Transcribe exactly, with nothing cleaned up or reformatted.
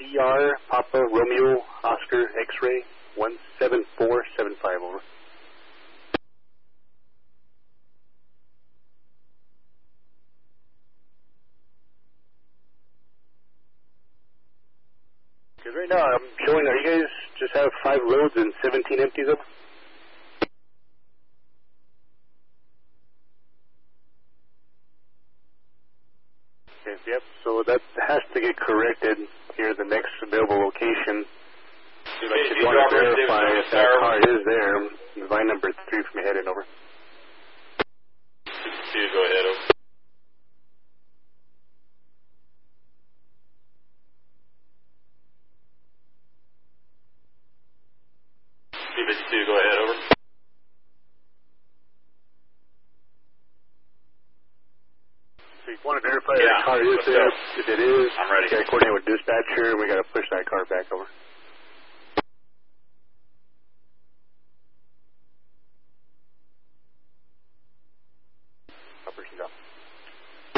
C R Papa Romeo Oscar X-ray one seven four seven five, over. Because right now I'm showing, are you guys just have five loads and seventeen empties up? Okay, yep, so that has to get corrected here, the next available location. I just want to verify if that car is there. Line number three from your head and over. two, go ahead, over. two fifty-two, go ahead, over. So you want to verify yeah, that car is there? If it is, I'm ready. we got to coordinate with dispatcher and we got to push that car back over.